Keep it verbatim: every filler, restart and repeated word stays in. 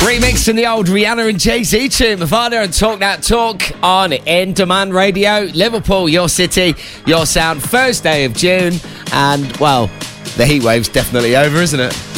Remixing the old Rihanna and Jay-Z tune, Mavado and Talk That Talk on In Demand Radio. Liverpool, your city, your sound. First day of June, and well, the heat wave's definitely over, isn't it?